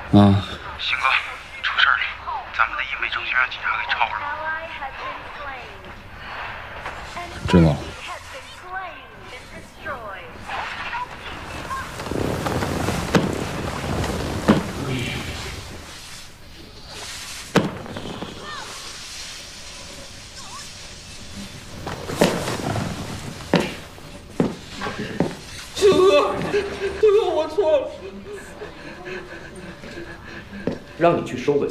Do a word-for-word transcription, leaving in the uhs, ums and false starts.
啊， 鑫哥，出事了，咱们的一美程序让警察给抄了。 知道了。 鑫哥，鑫哥，我错了。 让你去收尾。